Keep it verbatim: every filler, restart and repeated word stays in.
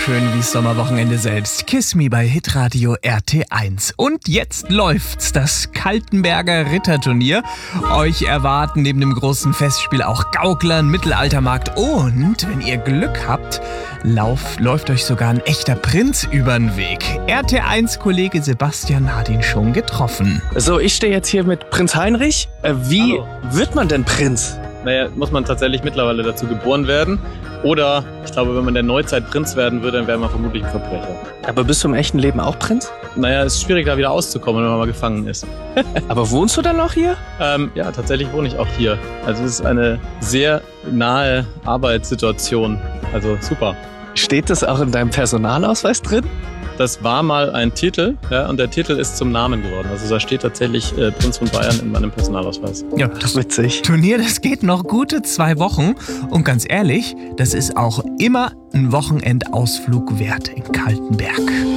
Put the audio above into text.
schön wie Sommerwochenende selbst. Kiss Me bei Hitradio R T eins. Und jetzt läuft's, das Kaltenberger Ritterturnier. Euch erwarten neben dem großen Festspiel auch Gauklern, Mittelaltermarkt und, wenn ihr Glück habt, lauf, läuft euch sogar ein echter Prinz übern Weg. R T eins-Kollege Sebastian hat ihn schon getroffen. So, ich stehe jetzt hier mit Prinz Heinrich. Äh, wie Hallo. wird man denn Prinz? Naja, muss man tatsächlich mittlerweile dazu geboren werden. Oder, ich glaube, wenn man in der Neuzeit Prinz werden würde, dann wäre man vermutlich ein Verbrecher. Aber bist du im echten Leben auch Prinz? Naja, es ist schwierig, da wieder auszukommen, wenn man mal gefangen ist. Aber wohnst du dann noch hier? Ähm, ja, tatsächlich wohne ich auch hier. Also es ist eine sehr nahe Arbeitssituation. Also super. Steht das auch in deinem Personalausweis drin? Das war mal ein Titel, ja, und der Titel ist zum Namen geworden. Also da steht tatsächlich äh, Prinz von Bayern in meinem Personalausweis. Ja, das Witzig. Turnier, das geht noch gute zwei Wochen. Und ganz ehrlich, das ist auch immer ein Wochenendausflug wert in Kaltenberg.